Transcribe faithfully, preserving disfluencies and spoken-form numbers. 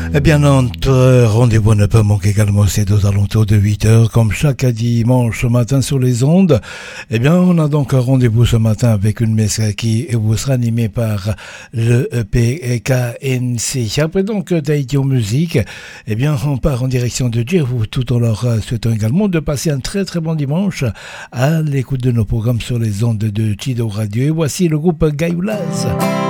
Eh bien, notre rendez-vous ne peut manquer également, c'est aux alentours de huit heures, comme chaque dimanche matin sur les ondes. Eh bien, on a donc un rendez-vous ce matin avec une messe qui vous sera animée par le P K N C. Après donc Tahiti en musique, eh bien, on part en direction de Dieu, tout en leur souhaitant également de passer un très très bon dimanche à l'écoute de nos programmes sur les ondes de Chido Radio. Et voici le groupe Gaïoulaz.